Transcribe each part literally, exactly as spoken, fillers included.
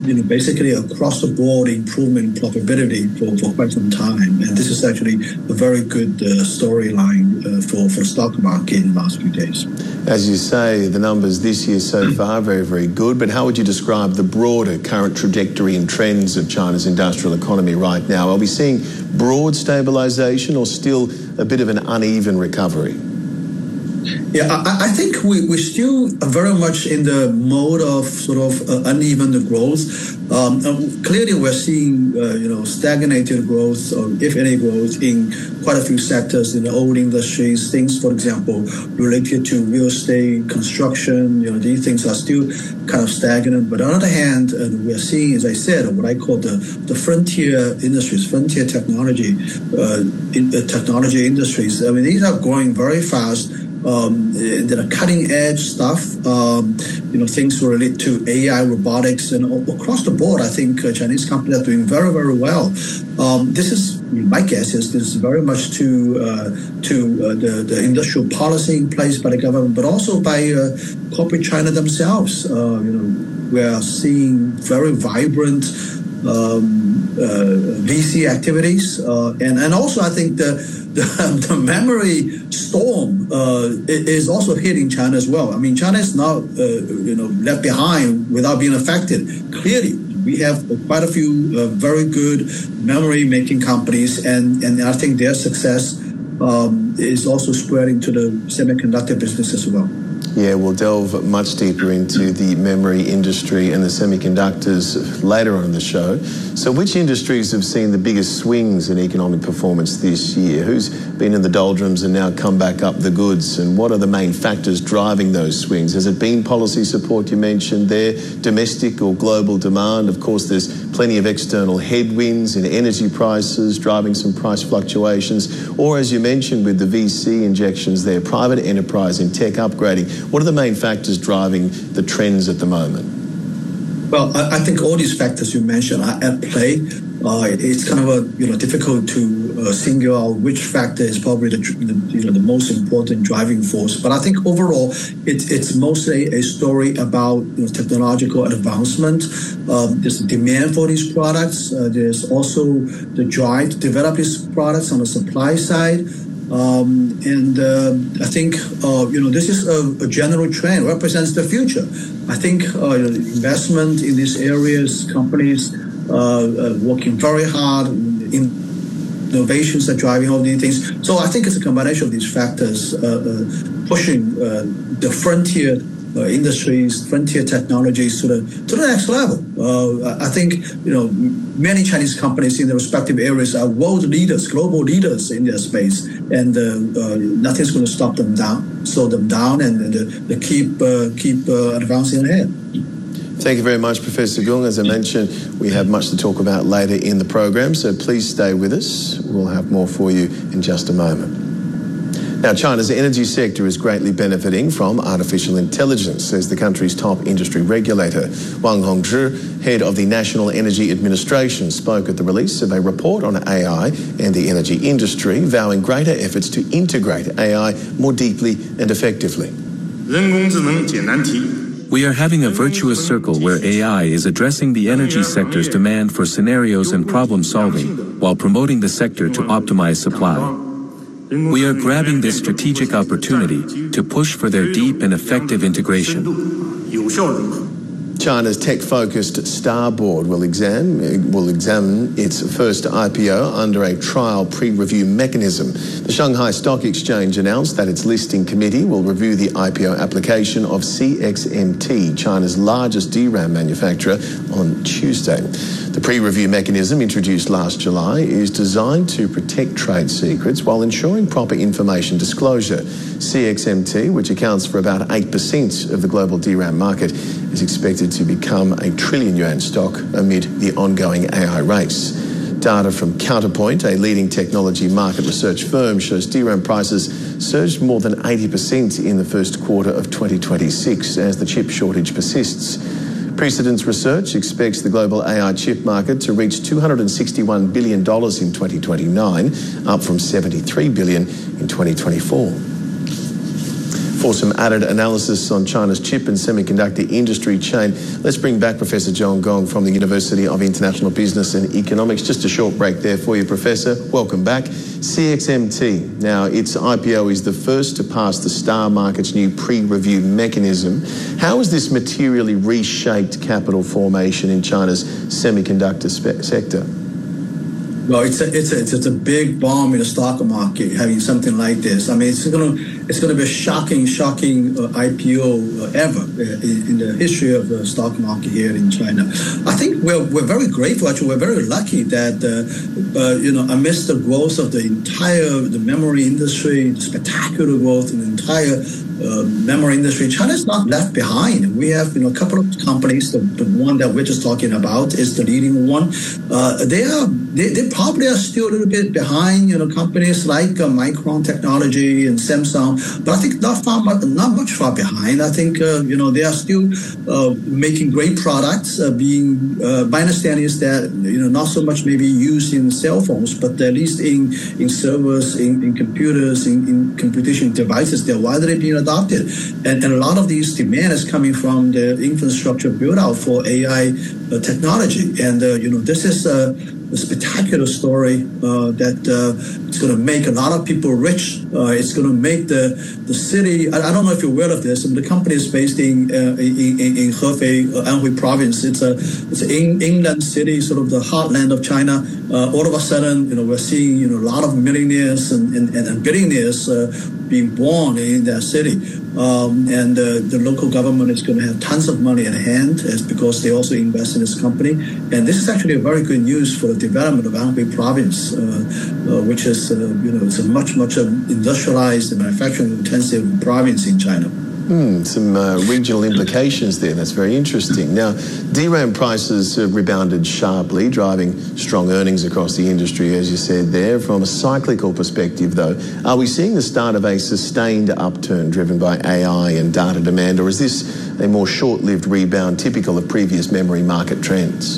you know, basically across the board improvement in profitability for, for quite some time. And this is actually a very good uh, storyline uh, for, for the stock market in the last few days. As you say, the numbers this year so far, very, very good. But how would you describe the broader current trajectory and trends of China's industrial economy right now? Are we seeing broad stabilisation or still a bit of an uneven recovery? Yeah, I, I think we, we're still very much in the mode of sort of uh, uneven growth. Um, clearly, we're seeing, uh, you know, stagnated growth, or if any growth, in quite a few sectors in the old industries. Things, for example, related to real estate, construction, you know, these things are still kind of stagnant. But on the other hand, uh, we're seeing, as I said, what I call the, the frontier industries, frontier technology, uh, in, uh, technology industries. I mean, these are growing very fast. Um, that are cutting edge stuff, um, you know, things related to A I, robotics, and across the board, I think uh, Chinese companies are doing very, very well. Um, this is, my guess is this is very much to uh, to uh, the, the industrial policy in place by the government, but also by uh, corporate China themselves. Uh, you know, we are seeing very vibrant um, uh, V C activities, uh, and and also I think the the, the memory storm uh, is also hitting China as well. I mean, China is not uh, you know left behind without being affected. Clearly, we have quite a few uh, very good memory making companies, and and I think their success um, is also spreading to the semiconductor business as well. Yeah, we'll delve much deeper into the memory industry and the semiconductors later on in the show. So which industries have seen the biggest swings in economic performance this year? Who's been in the doldrums and now come back up the goods? And what are the main factors driving those swings? Has it been policy support you mentioned there, domestic or global demand? Of course, there's plenty of external headwinds in energy prices driving some price fluctuations. Or as you mentioned with the V C injections there, private enterprise in tech upgrading. What are the main factors driving the trends at the moment? Well, I, I think all these factors you mentioned are at play. Uh, it's kind of a you know difficult to uh, single out which factor is probably the, the you know the most important driving force. But I think overall, it, it's mostly a story about you know, technological advancement. Um, there's a demand for these products. Uh, there's also the drive to develop these products on the supply side. Um, and uh, I think, uh, you know, this is a, a general trend, represents the future. I think uh, investment in these areas, companies uh, uh, working very hard, in innovations are driving all these things. So I think it's a combination of these factors uh, uh, pushing uh, the frontier Uh, industries, frontier technologies to the to the next level. Uh, I think you know many Chinese companies in their respective areas are world leaders, global leaders in their space, and uh, uh, nothing's going to stop them down, slow them down, and, and uh, keep uh, keep uh, advancing ahead. Thank you very much, Professor Gung. As I mentioned, we have much to talk about later in the program, so please stay with us. We'll have more for you in just a moment. Now, China's energy sector is greatly benefiting from artificial intelligence, says the country's top industry regulator. Wang Hongzhi, head of the National Energy Administration, spoke at the release of a report on A I and the energy industry, vowing greater efforts to integrate A I more deeply and effectively. We are having a virtuous circle where A I is addressing the energy sector's demand for scenarios and problem solving, while promoting the sector to optimize supply. We are grabbing this strategic opportunity to push for their deep and effective integration. China's tech-focused Star Board will examine, will examine its first I P O under a trial pre-review mechanism. The Shanghai Stock Exchange announced that its listing committee will review the I P O application of C X M T, China's largest D RAM manufacturer, on Tuesday. The pre-review mechanism, introduced last July, is designed to protect trade secrets while ensuring proper information disclosure. C X M T, which accounts for about eight percent of the global D RAM market, is expected to become a trillion yuan stock amid the ongoing A I race. Data from Counterpoint, a leading technology market research firm, shows D RAM prices surged more than eighty percent in the first quarter of twenty twenty-six as the chip shortage persists. Precedence Research expects the global A I chip market to reach two hundred sixty-one billion dollars in twenty twenty-nine, up from seventy-three billion dollars in twenty twenty-four. For some added analysis on China's chip and semiconductor industry chain, let's bring back Professor John Gong from the University of International Business and Economics. Just a short break there for you, Professor. Welcome back. C X M T, now its I P O is the first to pass the STAR Market's new pre-review mechanism. How has this materially reshaped capital formation in China's semiconductor spe- sector? Well, it's a, it's, a, it's a big bomb in the stock market having something like this. I mean, it's going to it's going to be a shocking, shocking uh, I P O uh, ever uh, in, in the history of the stock market here in China. I think we're we're very grateful. Actually, we're very lucky that uh, uh, you know, amidst the growth of the entire the memory industry, the spectacular growth in the entire Uh, memory industry, China is not left behind. We have, you know, a couple of companies. The, the one that we're just talking about is the leading one. Uh, they are, they, they probably are still a little bit behind, you know, companies like uh, Micron Technology and Samsung. But I think not far, not much far behind. I think, uh, you know, they are still uh, making great products. Uh, being, uh, my understanding is that, you know, not so much maybe used in cell phones, but at least in in servers, in, in computers, in, in computation devices, they're widely being adopted. And, and a lot of these demand is coming from the infrastructure build out for A I uh, technology. And, uh, you know, this is a, a spectacular story uh, that uh, it's going to make a lot of people rich. Uh, it's going to make the, the city, I, I don't know if you're aware of this, but the company is based in uh, in, in, in Hefei, uh, Anhui province. It's a it's an in, inland city, sort of the heartland of China. Uh, all of a sudden, you know, we're seeing, you know, a lot of millionaires and, and, and billionaires uh, being born in that city. Um, and uh, the local government is going to have tons of money at hand as because they also invest in this company. And this is actually a very good news for the development of Anhui province, uh, uh, which is, uh, you know, it's a much, much uh, industrialized and manufacturing intensive province in China. Hmm, some uh, regional implications there. That's very interesting. Now, D RAM prices have rebounded sharply, driving strong earnings across the industry, as you said there. From a cyclical perspective, though, are we seeing the start of a sustained upturn driven by A I and data demand, or is this a more short-lived rebound typical of previous memory market trends?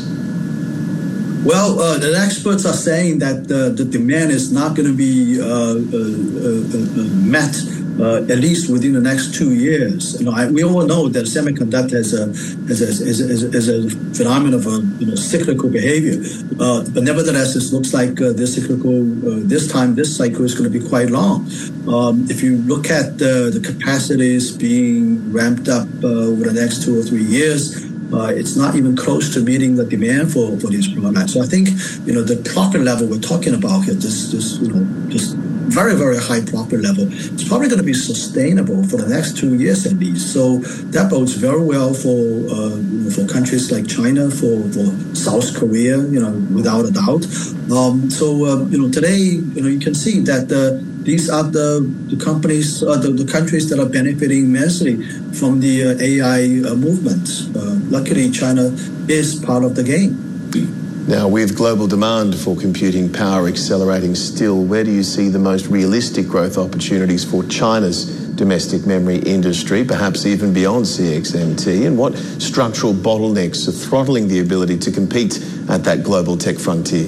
Well, uh, the experts are saying that uh, the demand is not going to be uh, uh, uh, uh, met Uh, at least within the next two years. You know, I, we all know that semiconductor is a is a, is a, is a, is a phenomenon of a, you know, cyclical behavior. Uh, but nevertheless, it looks like uh, this cyclical uh, this time this cycle is going to be quite long. Um, if you look at uh, the capacities being ramped up uh, over the next two or three years, Uh, it's not even close to meeting the demand for, for these products. So I think, you know, the profit level we're talking about here, this, this you know, this very, very high profit level, it's probably going to be sustainable for the next two years at least. So that bodes very well for uh, you know, for countries like China, for, for South Korea, you know, without a doubt. Um, so, uh, you know, today, you know, you can see that uh, these are the, the companies, uh, the, the countries that are benefiting immensely from the uh, A I uh, movement. Uh, luckily, China is part of the game. Now, with global demand for computing power accelerating still, where do you see the most realistic growth opportunities for China's domestic memory industry, perhaps even beyond C X M T? And what structural bottlenecks are throttling the ability to compete at that global tech frontier?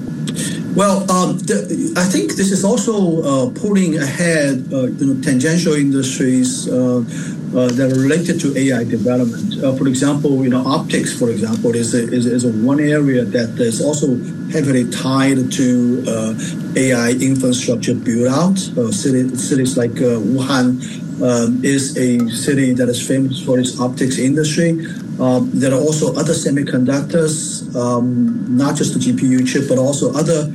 Well, um, the, I think this is also uh, pulling ahead uh, you know, tangential industries uh, uh, that are related to A I development. Uh, for example, you know, optics, for example, is a, is, is a one area that is also heavily tied to uh, A I infrastructure build-out. Uh, city, cities like uh, Wuhan um, is a city that is famous for its optics industry. Um, there are also other semiconductors, um, not just the G P U chip, but also other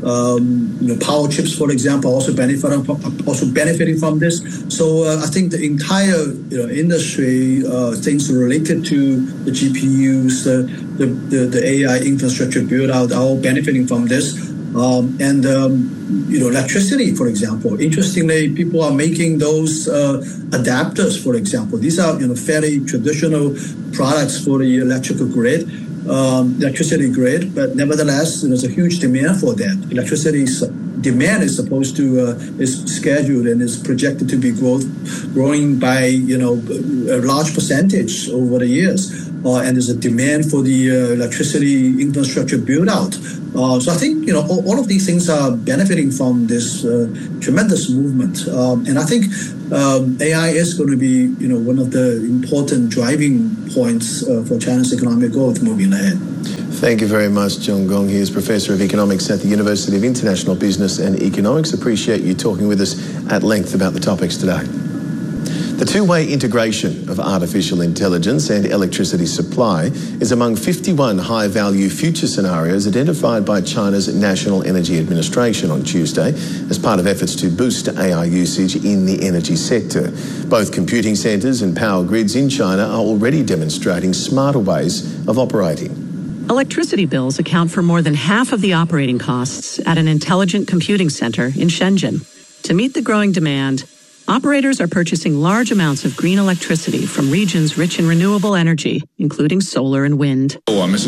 um, you know, power chips, for example, also benefiting from, also benefiting from this. So uh, I think the entire you know, industry, uh, things related to the G P Us, uh, the, the the A I infrastructure build out, are all benefiting from this. Um, and um, you know, electricity, for example. Interestingly, people are making those uh, adapters, for example. These are you know fairly traditional products for the electrical grid, um, electricity grid. But nevertheless, there's a huge demand for that. Electricity demand is supposed to uh, is scheduled and is projected to be growth growing by you know a large percentage over the years, uh, and there's a demand for the uh, electricity infrastructure build out. Uh, so I think you know all, all of these things are benefiting from this uh, tremendous movement, um, and I think um, A I is going to be you know one of the important driving points uh, for China's economic growth moving ahead. Thank you very much, John Gong. He is Professor of Economics at the University of International Business and Economics. Appreciate you talking with us at length about the topics today. The two-way integration of artificial intelligence and electricity supply is among fifty-one high-value future scenarios identified by China's National Energy Administration on Tuesday as part of efforts to boost A I usage in the energy sector. Both computing centres and power grids in China are already demonstrating smarter ways of operating. Electricity bills account for more than half of the operating costs at an intelligent computing center in Shenzhen. To meet the growing demand, operators are purchasing large amounts of green electricity from regions rich in renewable energy, including solar and wind.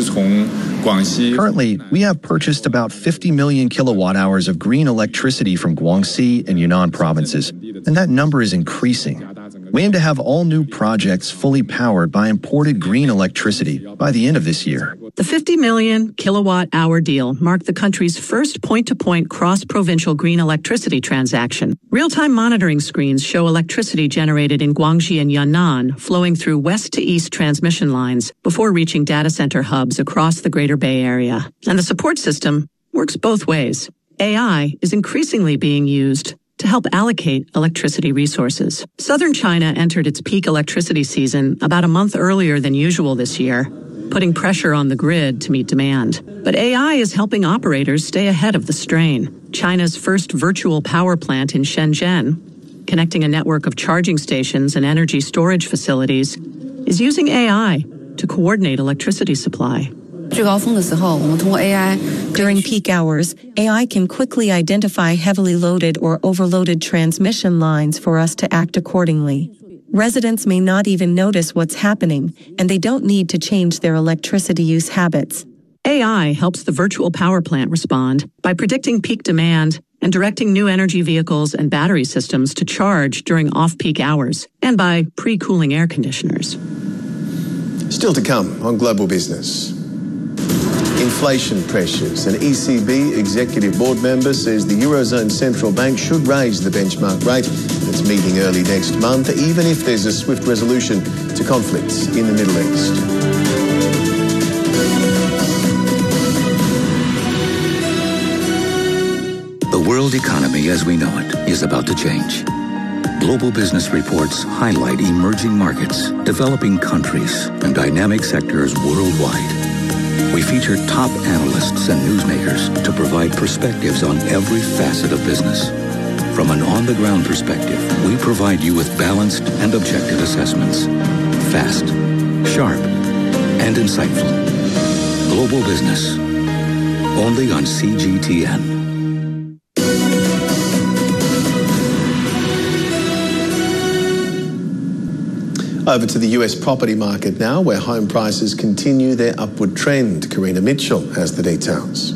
Currently, we have purchased about fifty million kilowatt hours of green electricity from Guangxi and Yunnan provinces, and that number is increasing. We aim to have all new projects fully powered by imported green electricity by the end of this year. The fifty million kilowatt hour deal marked the country's first point-to-point cross-provincial green electricity transaction. Real-time monitoring screens show electricity generated in Guangxi and Yunnan flowing through west-to-east transmission lines before reaching data center hubs across the Greater Bay Area. And the support system works both ways. A I is increasingly being used to help allocate electricity resources. Southern China entered its peak electricity season about a month earlier than usual this year, putting pressure on the grid to meet demand. But A I is helping operators stay ahead of the strain. China's first virtual power plant in Shenzhen, connecting a network of charging stations and energy storage facilities, is using A I to coordinate electricity supply. During peak hours, A I can quickly identify heavily loaded or overloaded transmission lines for us to act accordingly. Residents may not even notice what's happening, and they don't need to change their electricity use habits. A I helps the virtual power plant respond by predicting peak demand and directing new energy vehicles and battery systems to charge during off-peak hours, and by pre-cooling air conditioners. Still to come on Global Business. Inflation pressures. An E C B executive board member says the Eurozone Central Bank should raise the benchmark rate at its meeting early next month, even if there's a swift resolution to conflicts in the Middle East. The world economy as we know it is about to change. Global business reports highlight emerging markets, developing countries, and dynamic sectors worldwide. We feature top analysts and newsmakers to provide perspectives on every facet of business. From an on-the-ground perspective, we provide you with balanced and objective assessments. Fast, sharp, and insightful. Global Business. Only on C G T N. Over to the U S property market now, where home prices continue their upward trend. Karina Mitchell has the details.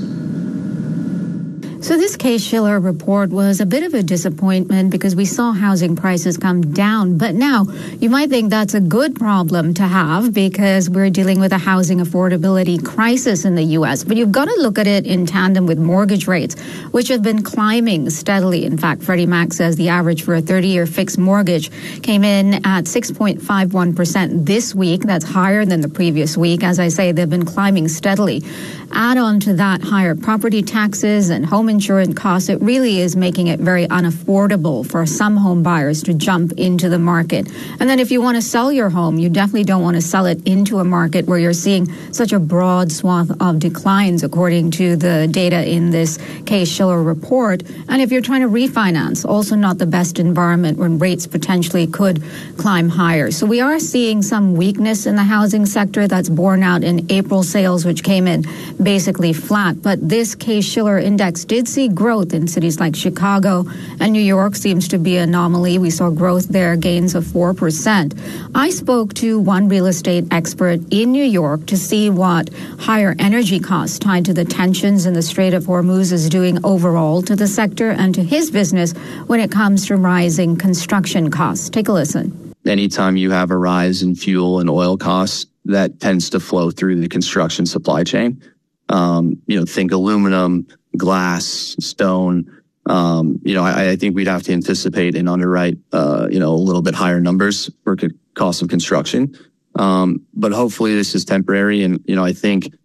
So this Case-Shiller report was a bit of a disappointment because we saw housing prices come down. But now you might think that's a good problem to have because we're dealing with a housing affordability crisis in the U S. But you've got to look at it in tandem with mortgage rates, which have been climbing steadily. In fact, Freddie Mac says the average for a thirty-year fixed mortgage came in at six point five one percent this week. That's higher than the previous week. As I say, they've been climbing steadily. Add on to that higher property taxes and home insurance costs, it really is making it very unaffordable for some home buyers to jump into the market. And then if you want to sell your home, you definitely don't want to sell it into a market where you're seeing such a broad swath of declines, according to the data in this Case-Shiller report. And if you're trying to refinance, also not the best environment when rates potentially could climb higher. So we are seeing some weakness in the housing sector that's borne out in April sales, which came in basically flat. But this Case-Shiller index did did see growth in cities like Chicago, and New York seems to be an anomaly. We saw growth there, gains of four percent. I spoke to one real estate expert in New York to see what higher energy costs tied to the tensions in the Strait of Hormuz is doing overall to the sector and to his business when it comes to rising construction costs. Take a listen. Anytime you have a rise in fuel and oil costs, that tends to flow through the construction supply chain. Um, you know, think aluminum, glass, stone. Um, you know, I, I think we'd have to anticipate and underwrite, uh, you know, a little bit higher numbers for co- cost of construction. Um, but hopefully this is temporary. And, you know, I think